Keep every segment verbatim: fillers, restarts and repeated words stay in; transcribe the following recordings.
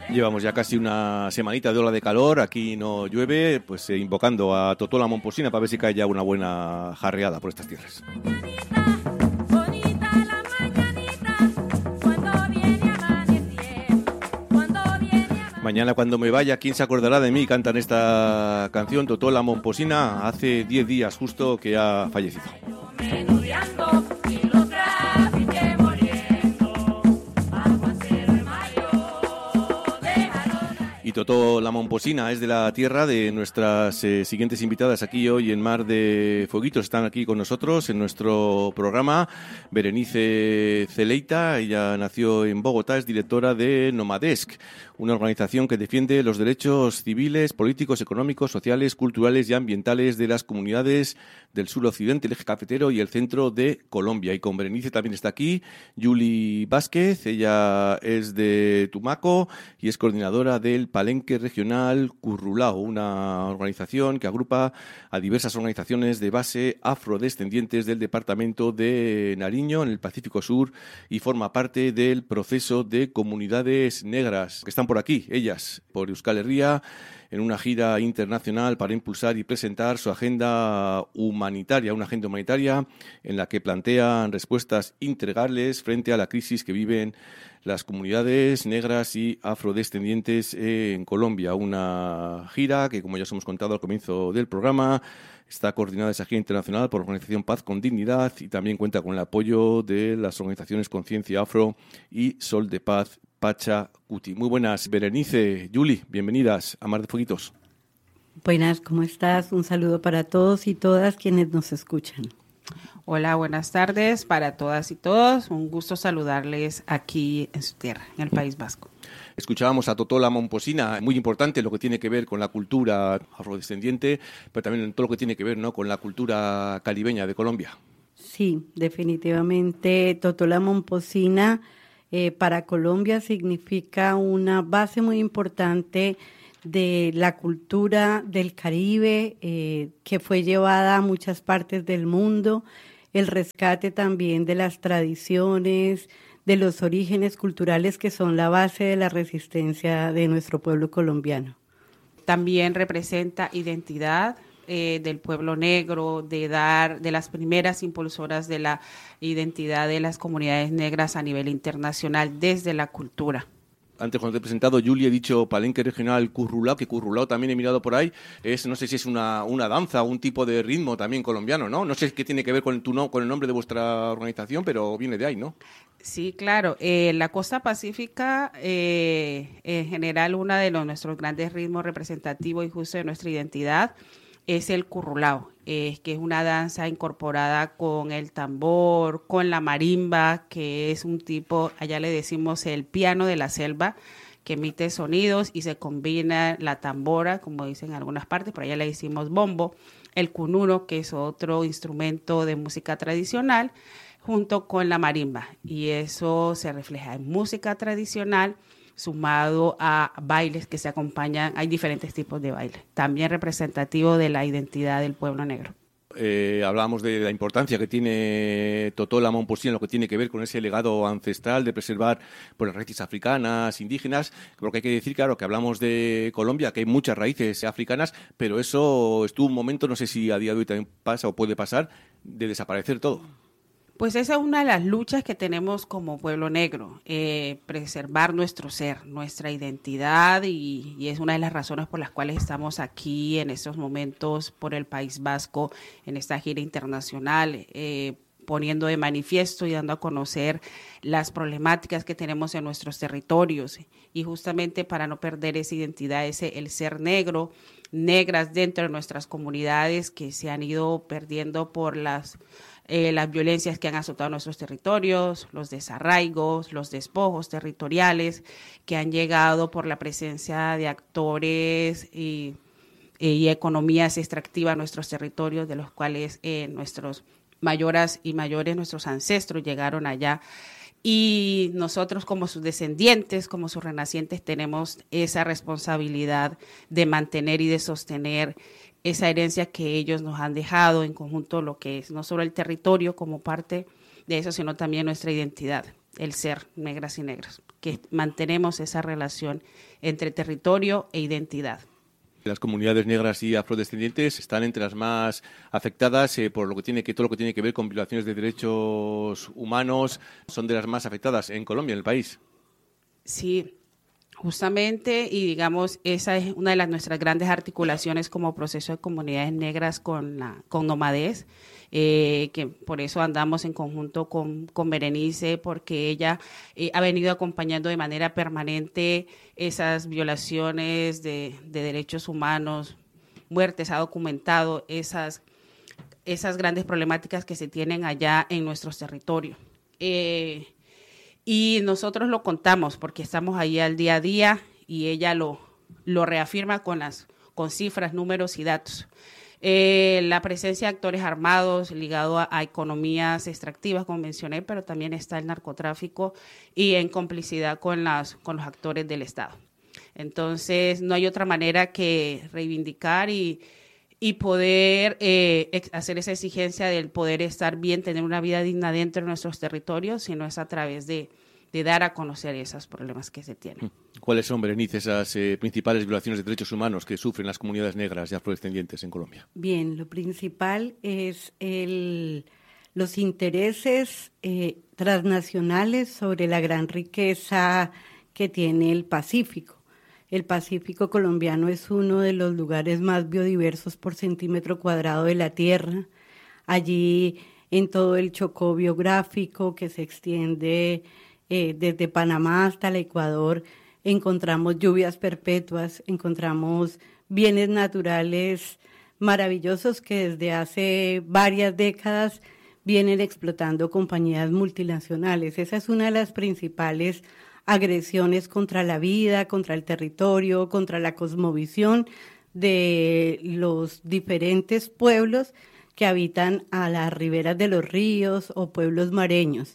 Llevamos ya casi una semanita de ola de calor, aquí no llueve, pues eh, invocando a Totó la Momposina para ver si cae ya una buena jarreada por estas tierras. Mañana cuando me vaya, ¿quién se acordará de mí? Cantan esta canción, Totó la Momposina, hace diez días justo que ha fallecido. Y Totó la Momposina es de la tierra de nuestras eh, siguientes invitadas aquí hoy en Mar de Fueguitos. Están aquí con nosotros en nuestro programa Berenice Celeita. Ella nació en Bogotá, es directora de Nomadesc, una organización que defiende los derechos civiles, políticos, económicos, sociales, culturales y ambientales de las comunidades del suroccidente, el eje cafetero y el centro de Colombia. Y con Berenice también está aquí Yuli Vázquez. Ella es de Tumaco y es coordinadora del Palenque Regional Currulao, una organización que agrupa a diversas organizaciones de base afrodescendientes del departamento de Nariño, en el Pacífico Sur, y forma parte del proceso de comunidades negras que están por aquí, ellas, por Euskal Herria, en una gira internacional para impulsar y presentar su agenda humanitaria, una agenda humanitaria en la que plantean respuestas integrales frente a la crisis que viven las comunidades negras y afrodescendientes en Colombia. Una gira que, como ya os hemos contado al comienzo del programa, está coordinada esa gira internacional por la organización Paz con Dignidad y también cuenta con el apoyo de las organizaciones Conciencia Afro y Sol de Paz Pachacuti. Muy buenas, Berenice, Yuli, bienvenidas a Mar de Fueguitos. Buenas, ¿cómo estás? Un saludo para todos y todas quienes nos escuchan. Hola, buenas tardes para todas y todos. Un gusto saludarles aquí en su tierra, en el País Vasco. Escuchábamos a Totó la Momposina, muy importante lo que tiene que ver con la cultura afrodescendiente, pero también en todo lo que tiene que ver, ¿no?, con la cultura caribeña de Colombia. Sí, definitivamente Totó la Momposina eh, para Colombia significa una base muy importante de la cultura del Caribe, eh, que fue llevada a muchas partes del mundo, el rescate también de las tradiciones, de los orígenes culturales que son la base de la resistencia de nuestro pueblo colombiano. También representa identidad eh, del pueblo negro, de dar de las primeras impulsoras de la identidad de las comunidades negras a nivel internacional desde la cultura. Antes, cuando te he presentado, Yuli, he dicho Palenque Regional Currulao, que Currulao también he mirado por ahí. Es, no sé si es una, una danza o un tipo de ritmo también colombiano, ¿no? No sé qué tiene que ver con, tu, no, con el nombre de vuestra organización, pero viene de ahí, ¿no? Sí, claro. Eh, la costa pacífica, eh, en general, uno de los, nuestros grandes ritmos representativos y justo de nuestra identidad es el currulao, eh, que es una danza incorporada con el tambor, con la marimba, que es un tipo, allá le decimos el piano de la selva, que emite sonidos y se combina la tambora, como dicen en algunas partes, por allá le decimos bombo, el cunuro, que es otro instrumento de música tradicional, junto con la marimba. Y eso se refleja en música tradicional, sumado a bailes que se acompañan. Hay diferentes tipos de baile, también representativo de la identidad del pueblo negro. Eh, hablábamos de la importancia que tiene Totó la Momposina, lo que tiene que ver con ese legado ancestral de preservar por las raíces africanas, indígenas, porque hay que decir, claro, que hablamos de Colombia, que hay muchas raíces africanas, pero eso estuvo un momento, no sé si a día de hoy también pasa o puede pasar, de desaparecer todo. Pues esa es una de las luchas que tenemos como pueblo negro, eh, preservar nuestro ser, nuestra identidad, y, y es una de las razones por las cuales estamos aquí en estos momentos por el País Vasco, en esta gira internacional, eh, poniendo de manifiesto y dando a conocer las problemáticas que tenemos en nuestros territorios, y justamente para no perder esa identidad, ese el ser negro, negras dentro de nuestras comunidades que se han ido perdiendo por las Eh, las violencias que han azotado nuestros territorios, los desarraigos, los despojos territoriales que han llegado por la presencia de actores y, y economías extractivas a nuestros territorios, de los cuales eh, nuestros mayoras y mayores, nuestros ancestros llegaron allá. Y nosotros como sus descendientes, como sus renacientes, tenemos esa responsabilidad de mantener y de sostener esa herencia que ellos nos han dejado en conjunto, lo que es no solo el territorio como parte de eso, sino también nuestra identidad. el ser negras y negros, que mantenemos esa relación entre territorio e identidad. Las comunidades negras y afrodescendientes están entre las más afectadas eh, por lo que tiene que todo lo que tiene que ver con violaciones de derechos humanos. Son de las más afectadas en Colombia, en el país. Sí, justamente, y digamos, esa es una de las nuestras grandes articulaciones como proceso de comunidades negras con la con Nomadez, eh, que por eso andamos en conjunto con, con Berenice, porque ella eh, ha venido acompañando de manera permanente esas violaciones de, de derechos humanos, muertes, ha documentado esas, esas grandes problemáticas que se tienen allá en nuestros territorios. Eh, Y nosotros lo contamos porque estamos ahí al día a día y ella lo, lo reafirma con, las, con cifras, números y datos. Eh, la presencia de actores armados ligado a, a economías extractivas, como mencioné, pero también está el narcotráfico y en complicidad con, las, con los actores del Estado. Entonces, no hay otra manera que reivindicar y, y poder eh, ex- hacer esa exigencia del poder estar bien, tener una vida digna dentro de nuestros territorios, sino es a través de, de dar a conocer esos problemas que se tienen. ¿Cuáles son, Berenice, esas eh, principales violaciones de derechos humanos que sufren las comunidades negras y afrodescendientes en Colombia? Bien, lo principal es el, los intereses eh, transnacionales sobre la gran riqueza que tiene el Pacífico. El Pacífico colombiano es uno de los lugares más biodiversos por centímetro cuadrado de la Tierra. Allí, en todo el chocó biográfico que se extiende eh, desde Panamá hasta el Ecuador, encontramos lluvias perpetuas, encontramos bienes naturales maravillosos que desde hace varias décadas vienen explotando compañías multinacionales. Esa es una de las principales agresiones contra la vida, contra el territorio, contra la cosmovisión de los diferentes pueblos que habitan a las riberas de los ríos o pueblos mareños.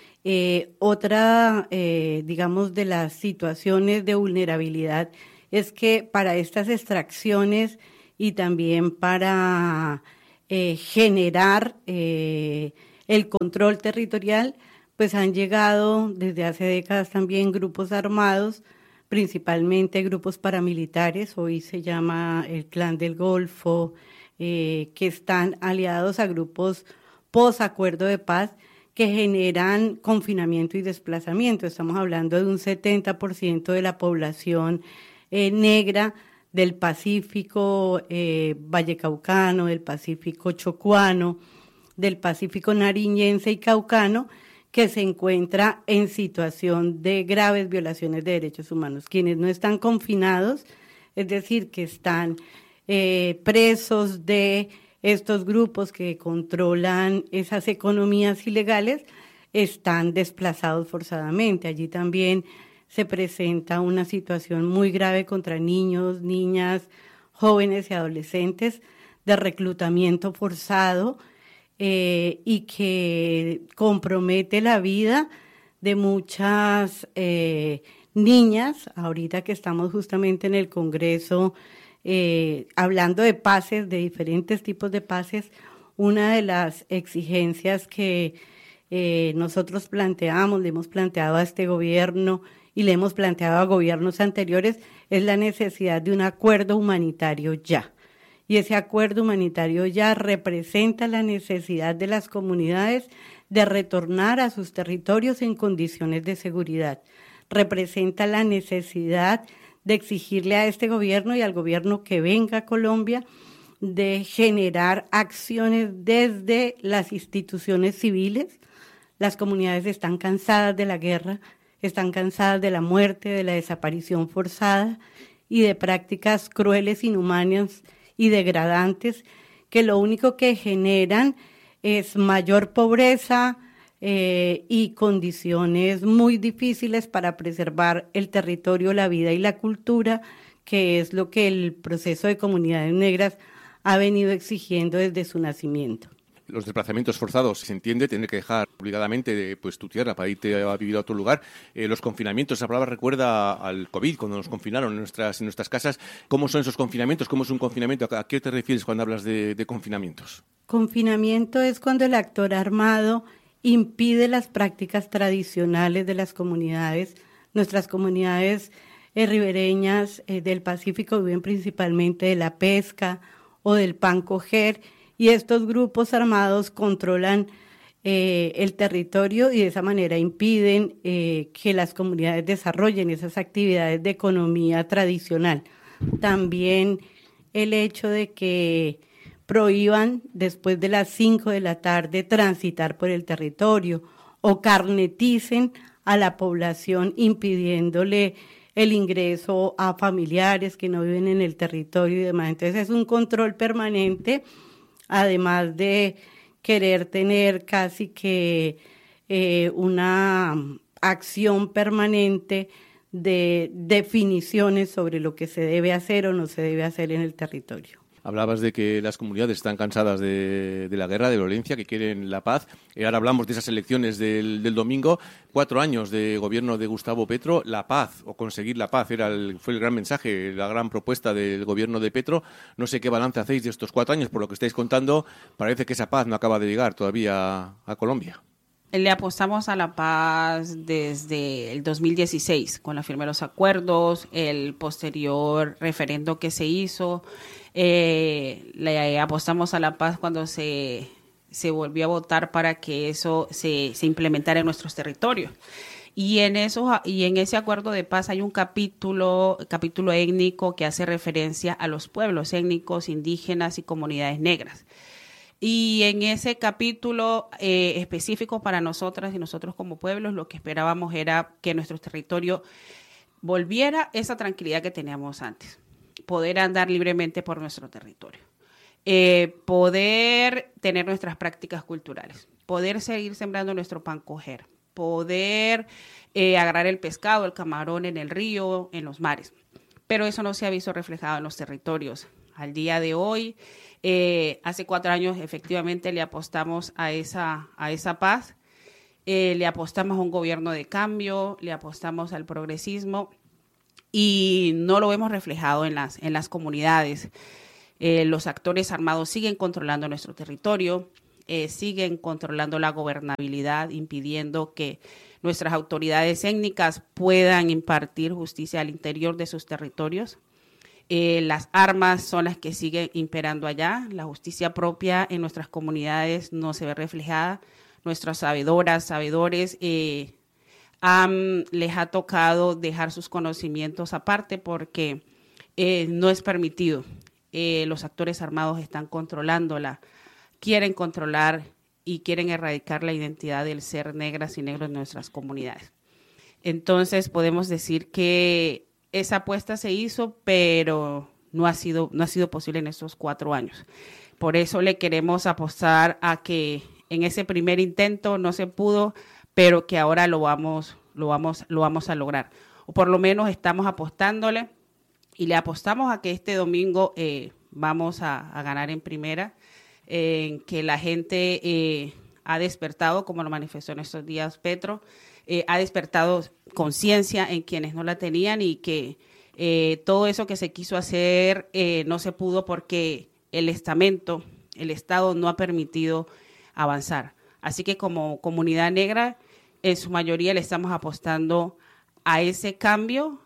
Eh, otra, eh, digamos, de las situaciones de vulnerabilidad es que para estas extracciones y también para eh, generar eh, el control territorial, pues han llegado desde hace décadas también grupos armados, principalmente grupos paramilitares, hoy se llama el Clan del Golfo, eh, que están aliados a grupos posacuerdo de paz que generan confinamiento y desplazamiento. Estamos hablando de un setenta por ciento de la población eh, negra del Pacífico eh, vallecaucano, del Pacífico chocuano, del Pacífico nariñense y caucano, que se encuentra en situación de graves violaciones de derechos humanos. Quienes no están confinados, es decir, que están eh, presos de estos grupos que controlan esas economías ilegales, están desplazados forzadamente. Allí también se presenta una situación muy grave contra niños, niñas, jóvenes y adolescentes de reclutamiento forzado, Eh, y que compromete la vida de muchas eh, niñas. Ahorita que estamos justamente en el Congreso eh, hablando de pases, de diferentes tipos de pases, una de las exigencias que eh, nosotros planteamos, le hemos planteado a este gobierno y le hemos planteado a gobiernos anteriores, es la necesidad de un acuerdo humanitario ya. Y ese acuerdo humanitario ya representa la necesidad de las comunidades de retornar a sus territorios en condiciones de seguridad. Representa la necesidad de exigirle a este gobierno y al gobierno que venga a Colombia de generar acciones desde las instituciones civiles. Las comunidades están cansadas de la guerra, están cansadas de la muerte, de la desaparición forzada y de prácticas crueles, inhumanas y degradantes, que lo único que generan es mayor pobreza eh, y condiciones muy difíciles para preservar el territorio, la vida y la cultura, que es lo que el proceso de comunidades negras ha venido exigiendo desde su nacimiento. Los desplazamientos forzados, se entiende, tener que dejar obligadamente de, pues, tu tierra para irte a vivir a otro lugar. Eh, los confinamientos, esa palabra recuerda al COVID, cuando nos confinaron en nuestras, en nuestras casas. ¿Cómo son esos confinamientos? ¿Cómo es un confinamiento? ¿A qué te refieres cuando hablas de, de confinamientos? Confinamiento es cuando el actor armado impide las prácticas tradicionales de las comunidades. Nuestras comunidades eh, ribereñas eh, del Pacífico viven principalmente de la pesca o del pan coger, y estos grupos armados controlan eh, el territorio y de esa manera impiden eh, que las comunidades desarrollen esas actividades de economía tradicional. También el hecho de que prohíban después de las cinco de la tarde transitar por el territorio o carneticen a la población impidiéndole el ingreso a familiares que no viven en el territorio y demás. Entonces es un control permanente, además de querer tener casi que eh, una acción permanente de definiciones sobre lo que se debe hacer o no se debe hacer en el territorio. Hablabas de que las comunidades están cansadas de, de la guerra, de la violencia, que quieren la paz. Eh, ahora hablamos de esas elecciones del, del domingo. Cuatro años de gobierno de Gustavo Petro. La paz, o conseguir la paz, era el, fue el gran mensaje, la gran propuesta del gobierno de Petro. No sé qué balance hacéis de estos cuatro años. Por lo que estáis contando, parece que esa paz no acaba de llegar todavía a, a Colombia. Le apostamos a la paz desde el dos mil dieciséis, con la firma de los acuerdos, el posterior referendo que se hizo. Eh, le apostamos a la paz cuando se, se volvió a votar para que eso se, se implementara en nuestros territorios. Y en eso, y en ese acuerdo de paz hay un capítulo, capítulo étnico que hace referencia a los pueblos étnicos, indígenas y comunidades negras. Y en ese capítulo eh, específico para nosotras y nosotros como pueblos, lo que esperábamos era que nuestro territorio volviera esa tranquilidad que teníamos antes, poder andar libremente por nuestro territorio, eh, poder tener nuestras prácticas culturales, poder seguir sembrando nuestro pan coger, poder eh, agarrar el pescado, el camarón en el río, en los mares. Pero eso no se ha visto reflejado en los territorios. Al día de hoy, eh, hace cuatro años efectivamente le apostamos a esa, a esa paz, eh, le apostamos a un gobierno de cambio, le apostamos al progresismo y no lo hemos reflejado en las, en las comunidades. Eh, los actores armados siguen controlando nuestro territorio, eh, siguen controlando la gobernabilidad, impidiendo que nuestras autoridades étnicas puedan impartir justicia al interior de sus territorios. Eh, las armas son las que siguen imperando allá. La justicia propia en nuestras comunidades no se ve reflejada. Nuestras sabedoras, sabedores, eh, um, les ha tocado dejar sus conocimientos aparte porque eh, no es permitido. Eh, los actores armados están controlándola, quieren controlar y quieren erradicar la identidad del ser negras y negros en nuestras comunidades. Entonces podemos decir que esa apuesta se hizo, pero no ha sido, no ha sido posible en estos cuatro años. Por eso le queremos apostar a que en ese primer intento no se pudo, pero que ahora lo vamos, lo vamos, lo vamos a lograr. O por lo menos estamos apostándole y le apostamos a que este domingo eh, vamos a, a ganar en primera, en eh, que la gente eh, ha despertado, como lo manifestó en estos días Petro, Eh, ha despertado conciencia en quienes no la tenían y que eh, todo eso que se quiso hacer eh, no se pudo porque el estamento, el Estado no ha permitido avanzar. Así que como comunidad negra, en su mayoría le estamos apostando a ese cambio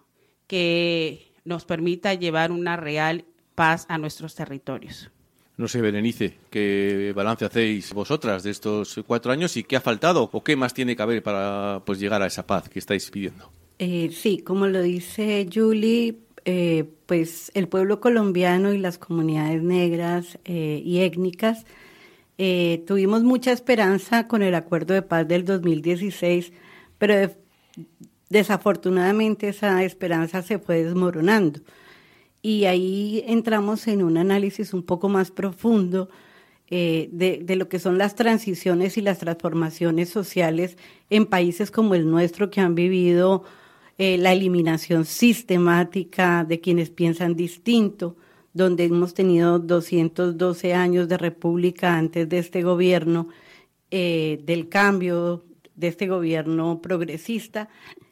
que nos permita llevar una real paz a nuestros territorios. No sé, Berenice, ¿qué balance hacéis vosotras de estos cuatro años y qué ha faltado o qué más tiene que haber para pues llegar a esa paz que estáis pidiendo? Eh, sí, como lo dice Julie, eh, pues el pueblo colombiano y las comunidades negras eh, y étnicas eh, tuvimos mucha esperanza con el acuerdo de paz del dos mil dieciséis, pero de, desafortunadamente esa esperanza se fue desmoronando. Y ahí entramos en un análisis un poco más profundo eh, de, de lo que son las transiciones y las transformaciones sociales en países como el nuestro que han vivido eh, la eliminación sistemática de quienes piensan distinto, donde hemos tenido doscientos doce años de república antes de este gobierno, eh, del cambio de este gobierno progresista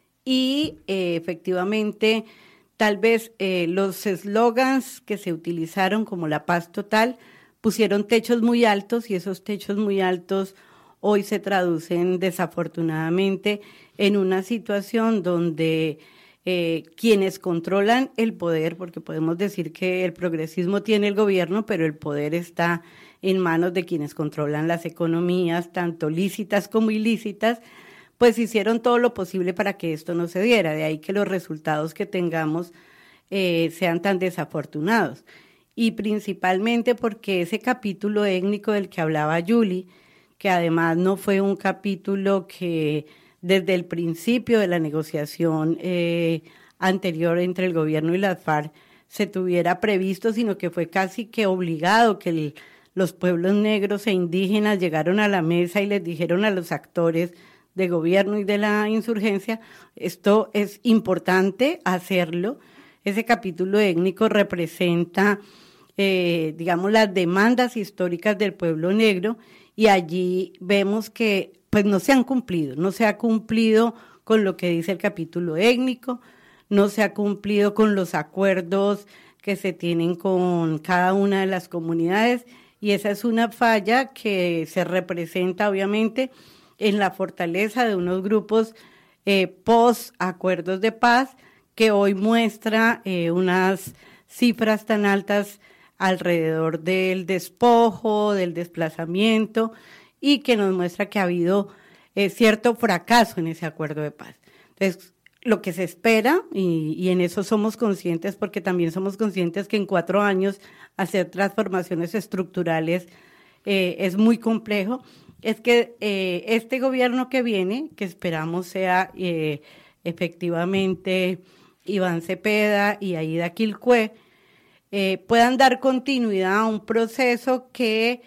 y eh, efectivamente tal vez eh, los eslogans que se utilizaron como la paz total pusieron techos muy altos y esos techos muy altos hoy se traducen desafortunadamente en una situación donde eh, quienes controlan el poder, porque podemos decir que el progresismo tiene el gobierno, pero el poder está en manos de quienes controlan las economías, tanto lícitas como ilícitas, pues hicieron todo lo posible para que esto no se diera. De ahí que los resultados que tengamos eh, sean tan desafortunados. Y principalmente porque ese capítulo étnico del que hablaba Yuli, que además no fue un capítulo que desde el principio de la negociación eh, anterior entre el gobierno y las FARC se tuviera previsto, sino que fue casi que obligado, que el, los pueblos negros e indígenas llegaron a la mesa y les dijeron a los actores de gobierno y de la insurgencia, esto es importante hacerlo. Ese capítulo étnico representa, eh, digamos, las demandas históricas del pueblo negro, y allí vemos que pues no se han cumplido, no se ha cumplido con lo que dice el capítulo étnico, no se ha cumplido con los acuerdos que se tienen con cada una de las comunidades, y esa es una falla que se representa obviamente en la fortaleza de unos grupos eh, post acuerdos de paz, que hoy muestra eh, unas cifras tan altas alrededor del despojo, del desplazamiento, y que nos muestra que ha habido eh, cierto fracaso en ese acuerdo de paz. Entonces, lo que se espera, y, y en eso somos conscientes, porque también somos conscientes que en cuatro años hacer transformaciones estructurales eh, es muy complejo, es que eh, este gobierno que viene, que esperamos sea eh, efectivamente Iván Cepeda y Aida Quilpué, eh, puedan dar continuidad a un proceso que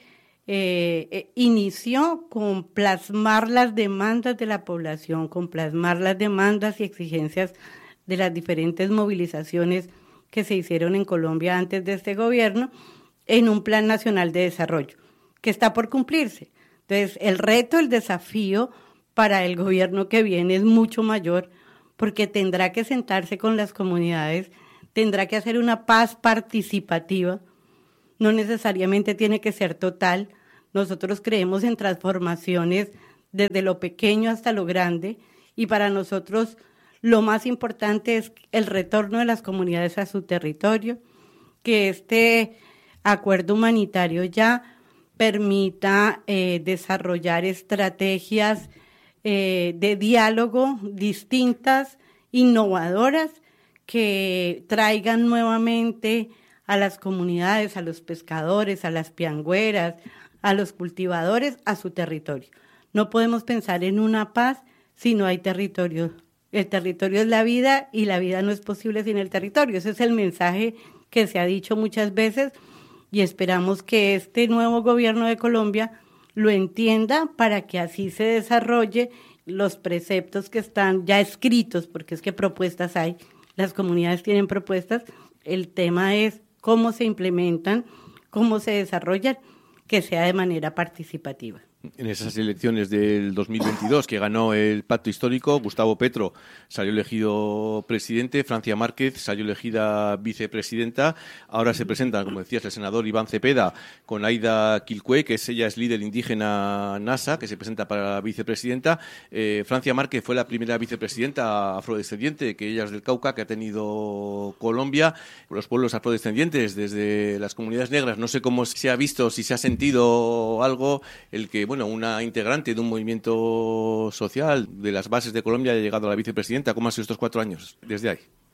eh, eh, inició con plasmar las demandas de la población, con plasmar las demandas y exigencias de las diferentes movilizaciones que se hicieron en Colombia antes de este gobierno, en un plan nacional de desarrollo, que está por cumplirse. Entonces, el reto, el desafío para el gobierno que viene es mucho mayor, porque tendrá que sentarse con las comunidades, tendrá que hacer una paz participativa, no necesariamente tiene que ser total. Nosotros creemos en transformaciones desde lo pequeño hasta lo grande, y para nosotros lo más importante es el retorno de las comunidades a su territorio, que este acuerdo humanitario ya permita eh, desarrollar estrategias eh, de diálogo distintas, innovadoras, que traigan nuevamente a las comunidades, a los pescadores, a las piangüeras, a los cultivadores, a su territorio. No podemos pensar en una paz si no hay territorio. El territorio es la vida, y la vida no es posible sin el territorio. Ese es el mensaje que se ha dicho muchas veces, y esperamos que este nuevo gobierno de Colombia lo entienda para que así se desarrolle los preceptos que están ya escritos, porque es que propuestas hay, las comunidades tienen propuestas, el tema es cómo se implementan, cómo se desarrollan, que sea de manera participativa. En esas elecciones del dos mil veintidós que ganó el Pacto Histórico, Gustavo Petro salió elegido presidente, Francia Márquez salió elegida vicepresidenta. Ahora se presentan, como decías, el senador Iván Cepeda con Aida Quilpué, que es, ella es líder indígena NASA, que se presenta para la vicepresidenta. Eh, Francia Márquez fue la primera vicepresidenta afrodescendiente, que ella es del Cauca, que ha tenido Colombia. Los pueblos afrodescendientes, desde las comunidades negras, no sé cómo se ha visto, si se ha sentido algo, el que bueno, una integrante de un movimiento social de las bases de Colombia haya llegado a la vicepresidenta. ¿Cómo han sido estos cuatro años desde ahí?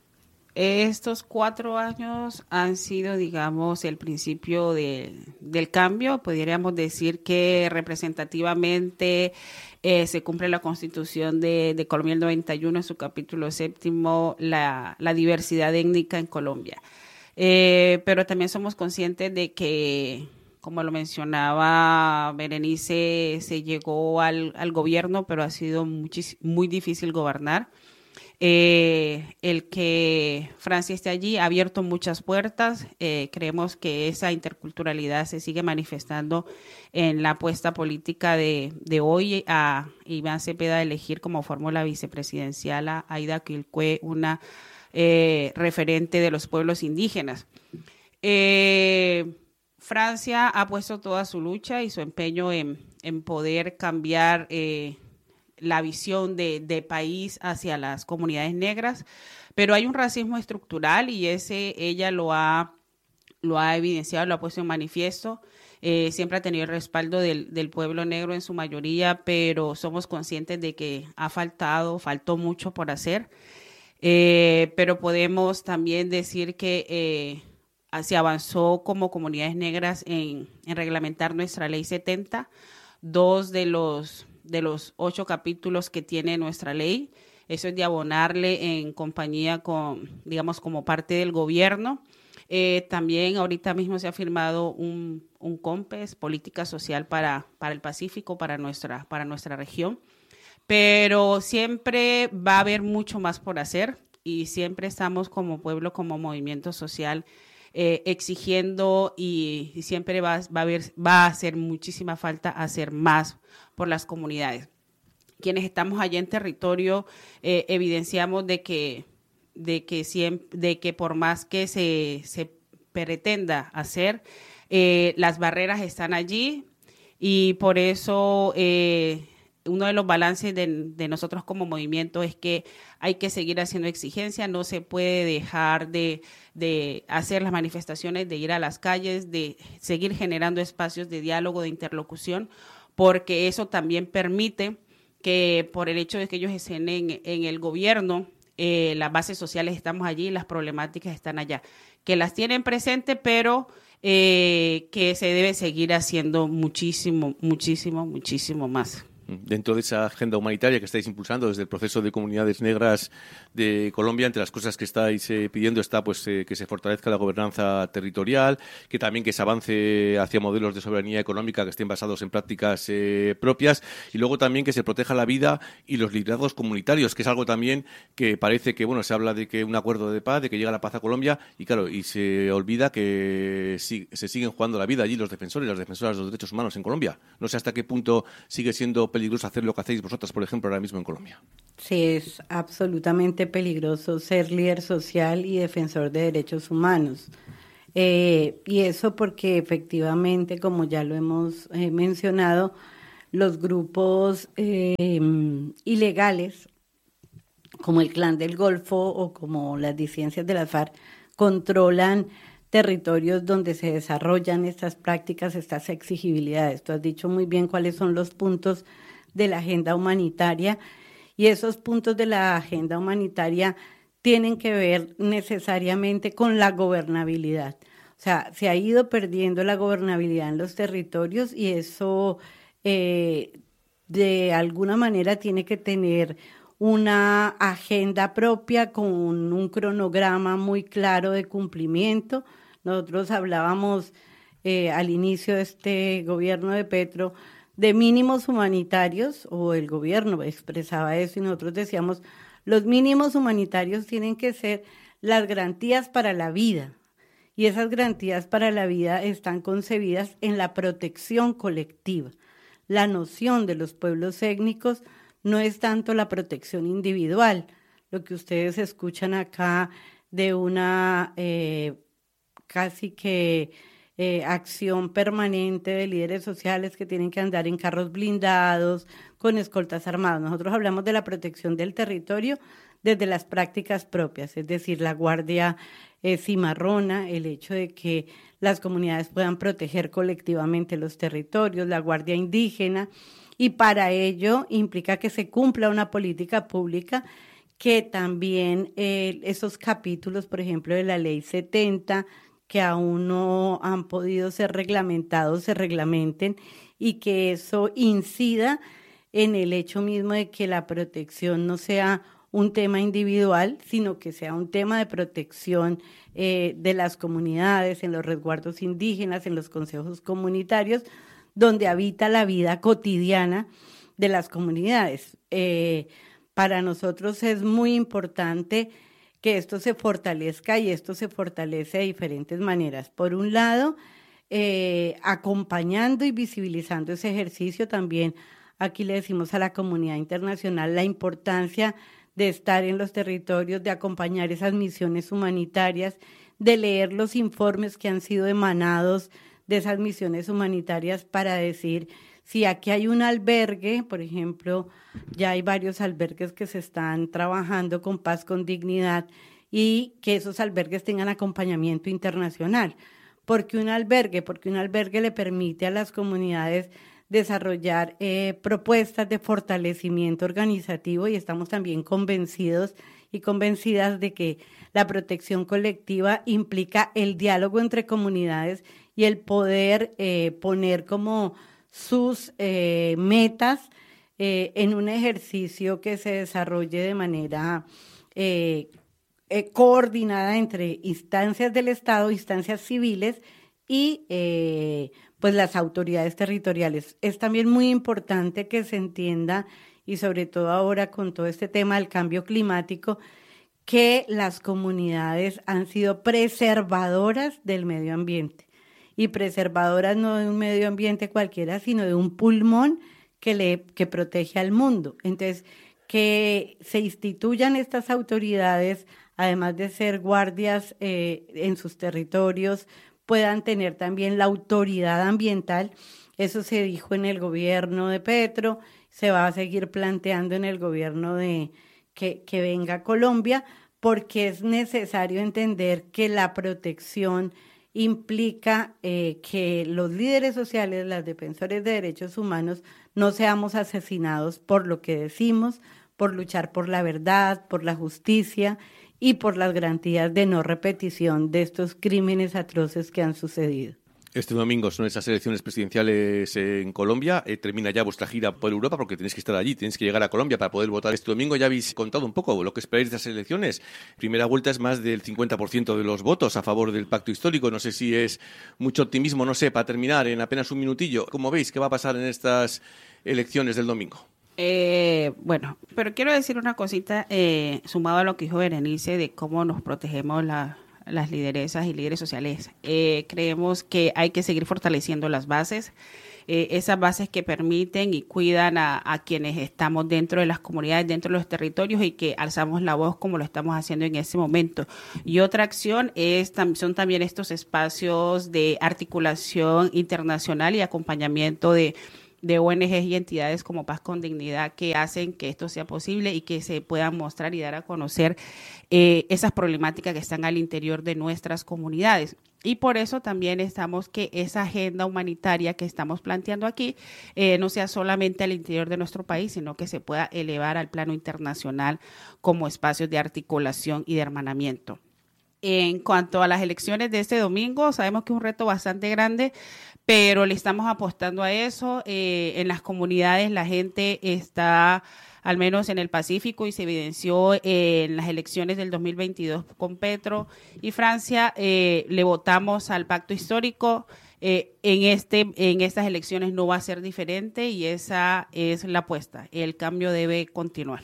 Estos cuatro años han sido, digamos, el principio de, del cambio. Podríamos decir que representativamente eh, se cumple la Constitución de, de Colombia el noventa y uno, en su capítulo séptimo, la, la diversidad étnica en Colombia. Eh, pero también somos conscientes de que, como lo mencionaba Berenice, se llegó al, al gobierno, pero ha sido muchis, muy difícil gobernar. Eh, el que Francia esté allí ha abierto muchas puertas. Eh, creemos que esa interculturalidad se sigue manifestando en la apuesta política de, de hoy a Iván Cepeda, a elegir como fórmula vicepresidencial a Aida Quilpué, una eh, referente de los pueblos indígenas. Eh, Francia ha puesto toda su lucha y su empeño en, en poder cambiar eh, la visión de, de país hacia las comunidades negras, pero hay un racismo estructural y ese ella lo ha, lo ha evidenciado, lo ha puesto en manifiesto. Eh, siempre ha tenido el respaldo del, del pueblo negro en su mayoría, pero somos conscientes de que ha faltado, faltó mucho por hacer. Eh, pero podemos también decir que eh, se avanzó como comunidades negras en, en reglamentar nuestra ley setenta, dos de los, de los ocho capítulos que tiene nuestra ley. Eso es de abonarle en compañía con, digamos, como parte del gobierno. Eh, también ahorita mismo se ha firmado un, un COMPES, política social para, para el Pacífico, para nuestra, para nuestra región. Pero siempre va a haber mucho más por hacer y siempre estamos como pueblo, como movimiento social, eh, exigiendo y, y siempre va, va, a haber, va a hacer muchísima falta hacer más por las comunidades. Quienes estamos allá en territorio eh, evidenciamos de que, de, que siempre, de que por más que se, se pretenda hacer, eh, las barreras están allí y por eso eh, uno de los balances de, de nosotros como movimiento es que hay que seguir haciendo exigencia, no se puede dejar de, de hacer las manifestaciones, de ir a las calles, de seguir generando espacios de diálogo, de interlocución, porque eso también permite que por el hecho de que ellos estén en, en el gobierno, eh, las bases sociales estamos allí, las problemáticas están allá, que las tienen presentes, pero eh, que se debe seguir haciendo muchísimo, muchísimo, muchísimo más. Dentro de esa agenda humanitaria que estáis impulsando desde el proceso de comunidades negras de Colombia, entre las cosas que estáis eh, pidiendo está pues eh, que se fortalezca la gobernanza territorial, que también que se avance hacia modelos de soberanía económica que estén basados en prácticas eh, propias y luego también que se proteja la vida y los liderazgos comunitarios, que es algo también que parece que, bueno, se habla de que un acuerdo de paz, de que llega la paz a Colombia y claro, y se olvida que sí, se siguen jugando la vida allí los defensores y las defensoras de los derechos humanos en Colombia. No sé hasta qué punto sigue siendo peligroso hacer lo que hacéis vosotras, por ejemplo, ahora mismo en Colombia. Sí, es absolutamente peligroso ser líder social y defensor de derechos humanos. Eh, y eso porque efectivamente, como ya lo hemos eh, mencionado, los grupos eh, ilegales, como el Clan del Golfo o como las disidencias de las FARC, controlan territorios donde se desarrollan estas prácticas, estas exigibilidades. Tú has dicho muy bien cuáles son los puntos de la agenda humanitaria y esos puntos de la agenda humanitaria tienen que ver necesariamente con la gobernabilidad. O sea, se ha ido perdiendo la gobernabilidad en los territorios y eso eh, de alguna manera tiene que tener una agenda propia con un cronograma muy claro de cumplimiento. Nosotros hablábamos eh, al inicio de este gobierno de Petro de mínimos humanitarios, o el gobierno expresaba eso y nosotros decíamos, los mínimos humanitarios tienen que ser las garantías para la vida. Y esas garantías para la vida están concebidas en la protección colectiva. La noción de los pueblos étnicos no es tanto la protección individual, lo que ustedes escuchan acá de una eh, casi que eh, acción permanente de líderes sociales que tienen que andar en carros blindados, con escoltas armadas. Nosotros hablamos de la protección del territorio desde las prácticas propias, es decir, la guardia eh, cimarrona, el hecho de que las comunidades puedan proteger colectivamente los territorios, la guardia indígena, y para ello implica que se cumpla una política pública que también eh, esos capítulos, por ejemplo, de la ley setenta, que aún no han podido ser reglamentados, se reglamenten y que eso incida en el hecho mismo de que la protección no sea un tema individual, sino que sea un tema de protección eh, de las comunidades, en los resguardos indígenas, en los consejos comunitarios, donde habita la vida cotidiana de las comunidades. Eh, para nosotros es muy importante que esto se fortalezca y esto se fortalece de diferentes maneras. Por un lado, eh, acompañando y visibilizando ese ejercicio, también aquí le decimos a la comunidad internacional la importancia de estar en los territorios, de acompañar esas misiones humanitarias, de leer los informes que han sido emanados de esas misiones humanitarias para decir si aquí hay un albergue, por ejemplo, ya hay varios albergues que se están trabajando con Paz con Dignidad y que esos albergues tengan acompañamiento internacional. ¿Por qué un albergue? Porque un albergue le permite a las comunidades desarrollar eh, propuestas de fortalecimiento organizativo y estamos también convencidos y convencidas de que la protección colectiva implica el diálogo entre comunidades y el poder eh, poner como sus eh, metas eh, en un ejercicio que se desarrolle de manera eh, eh, coordinada entre instancias del Estado, instancias civiles y eh, pues las autoridades territoriales. Es también muy importante que se entienda, y sobre todo ahora con todo este tema del cambio climático, que las comunidades han sido preservadoras del medio ambiente. Y preservadoras no de un medio ambiente cualquiera, sino de un pulmón que, le, que protege al mundo. Entonces, que se instituyan estas autoridades, además de ser guardias eh, en sus territorios, puedan tener también la autoridad ambiental. Eso se dijo en el gobierno de Petro, se va a seguir planteando en el gobierno de que, que venga Colombia, porque es necesario entender que la protección implica eh, que los líderes sociales, los defensores de derechos humanos, no seamos asesinados por lo que decimos, por luchar por la verdad, por la justicia y por las garantías de no repetición de estos crímenes atroces que han sucedido. Este domingo son esas elecciones presidenciales en Colombia. Eh, termina ya vuestra gira por Europa porque tenéis que estar allí, tenéis que llegar a Colombia para poder votar este domingo. Ya habéis contado un poco lo que esperáis de estas elecciones. Primera vuelta es más del cincuenta por ciento de los votos a favor del pacto histórico. No sé si es mucho optimismo, no sé, para terminar en apenas un minutillo. ¿Cómo veis qué va a pasar en estas elecciones del domingo? Eh, bueno, pero quiero decir una cosita eh, sumado a lo que dijo Berenice de cómo nos protegemos la las lideresas y líderes sociales. Eh, creemos que hay que seguir fortaleciendo las bases, eh, esas bases que permiten y cuidan a, a quienes estamos dentro de las comunidades, dentro de los territorios y que alzamos la voz como lo estamos haciendo en este momento. Y otra acción es son también estos espacios de articulación internacional y acompañamiento de de O N Ges y entidades como Paz con Dignidad que hacen que esto sea posible y que se puedan mostrar y dar a conocer eh, esas problemáticas que están al interior de nuestras comunidades. Y por eso también estamos que esa agenda humanitaria que estamos planteando aquí eh, no sea solamente al interior de nuestro país, sino que se pueda elevar al plano internacional como espacios de articulación y de hermanamiento. En cuanto a las elecciones de este domingo, sabemos que es un reto bastante grande, pero le estamos apostando a eso. Eh, en las comunidades la gente está, al menos en el Pacífico, y se evidenció eh, en las elecciones del dos mil veintidós con Petro y Francia, eh, le votamos al pacto histórico. Eh, en, este, en estas elecciones no va a ser diferente y esa es la apuesta. El cambio debe continuar.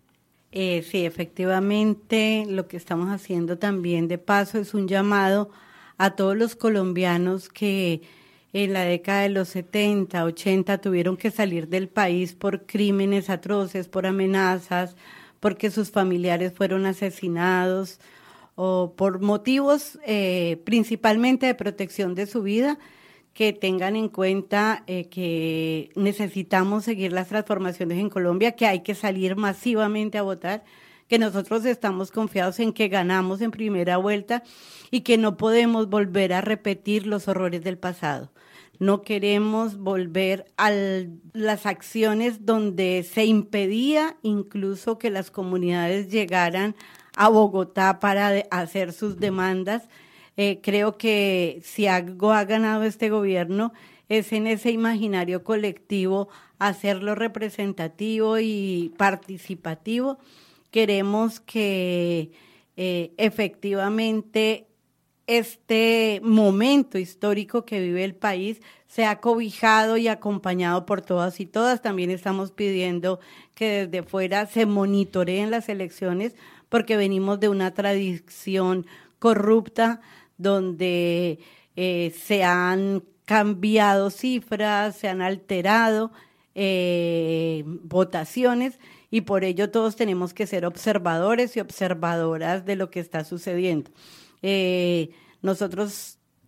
Eh, sí, efectivamente, lo que estamos haciendo también de paso es un llamado a todos los colombianos que en la década de los setenta, ochenta tuvieron que salir del país por crímenes atroces, por amenazas, porque sus familiares fueron asesinados o por motivos eh, principalmente de protección de su vida, que tengan en cuenta eh, que necesitamos seguir las transformaciones en Colombia, que hay que salir masivamente a votar, que nosotros estamos confiados en que ganamos en primera vuelta y que no podemos volver a repetir los horrores del pasado. No queremos volver a las acciones donde se impedía incluso que las comunidades llegaran a Bogotá para de, hacer sus demandas. Eh, creo que si algo ha ganado este gobierno es en ese imaginario colectivo hacerlo representativo y participativo. Queremos que eh, efectivamente este momento histórico que vive el país sea cobijado y acompañado por todas y todas. También estamos pidiendo que desde fuera se monitoreen las elecciones porque venimos de una tradición corrupta donde eh, se han cambiado cifras, se han alterado eh, votaciones y por ello todos tenemos que ser observadores y observadoras de lo que está sucediendo. Eh, nosotros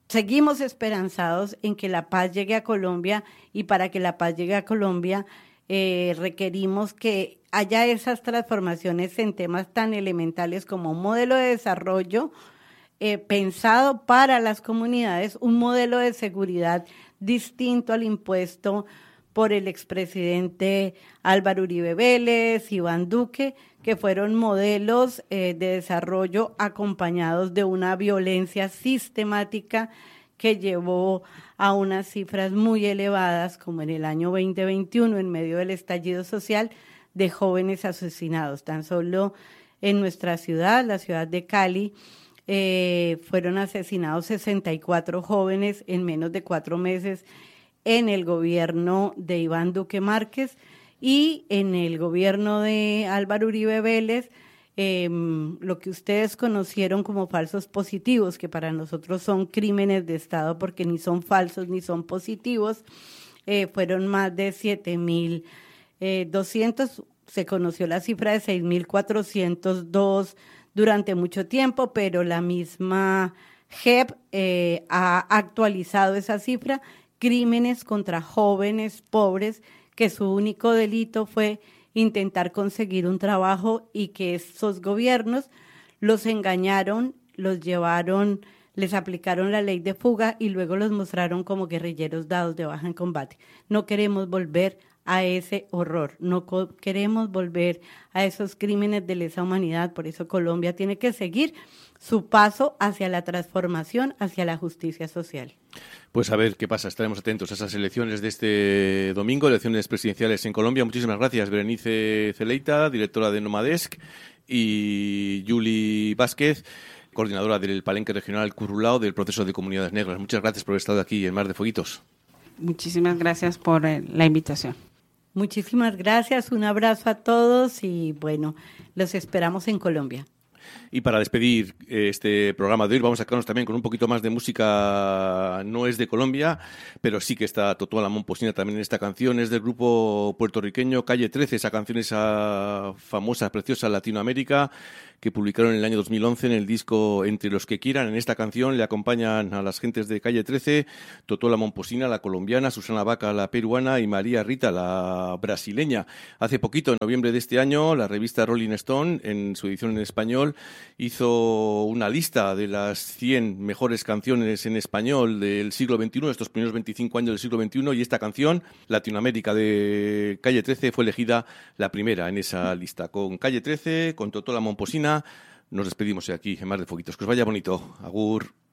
seguimos esperanzados en que la paz llegue a Colombia, y para que la paz llegue a Colombia eh, requerimos que haya esas transformaciones en temas tan elementales como un modelo de desarrollo eh, pensado para las comunidades, un modelo de seguridad distinto al impuesto por el expresidente Álvaro Uribe Vélez, Iván Duque, que fueron modelos eh, de desarrollo acompañados de una violencia sistemática que llevó a unas cifras muy elevadas, como en el año veinte veintiuno, en medio del estallido social, de jóvenes asesinados. Tan solo en nuestra ciudad, la ciudad de Cali, eh, fueron asesinados sesenta y cuatro jóvenes en menos de cuatro meses en el gobierno de Iván Duque Márquez, y en el gobierno de Álvaro Uribe Vélez, eh, lo que ustedes conocieron como falsos positivos, que para nosotros son crímenes de Estado porque ni son falsos ni son positivos, eh, fueron más de siete mil doscientos, se conoció la cifra de seis mil cuatrocientos dos durante mucho tiempo, pero la misma J E P eh, ha actualizado esa cifra, crímenes contra jóvenes pobres que su único delito fue intentar conseguir un trabajo y que esos gobiernos los engañaron, los llevaron, les aplicaron la ley de fuga y luego los mostraron como guerrilleros dados de baja en combate. No queremos volver a ese horror, no co- queremos volver a esos crímenes de lesa humanidad, por eso Colombia tiene que seguir su paso hacia la transformación, hacia la justicia social. Pues a ver qué pasa, estaremos atentos a esas elecciones de este domingo, elecciones presidenciales en Colombia. Muchísimas gracias, Berenice Celeita, directora de Nomadesk, y Yuli Vázquez, coordinadora del Palenque Regional Currulao del Proceso de Comunidades Negras. Muchas gracias por haber estado aquí en Mar de Fueguitos. Muchísimas gracias por eh, la invitación. Muchísimas gracias, un abrazo a todos y bueno, los esperamos en Colombia. Y para despedir este programa de hoy vamos a quedarnos también con un poquito más de música. No es de Colombia, pero sí que está Totó la Momposina también en esta canción. Es del grupo puertorriqueño Calle trece, esa canción, esa famosa, preciosa Latinoamérica, que publicaron en el año dos mil once en el disco Entre los que quieran. En esta canción le acompañan a las gentes de Calle trece, Totó la Momposina, la colombiana, Susana Vaca, la peruana, y María Rita, la brasileña. Hace poquito, en noviembre de este año, la revista Rolling Stone, en su edición en español, hizo una lista de las cien mejores canciones en español del siglo veintiuno, estos primeros veinticinco años del siglo veintiuno, y esta canción, Latinoamérica, de Calle trece, fue elegida la primera en esa lista. Con Calle trece, con Totó la Momposina, nos despedimos de aquí en Mar de Fueguitos. Que os vaya bonito. Agur.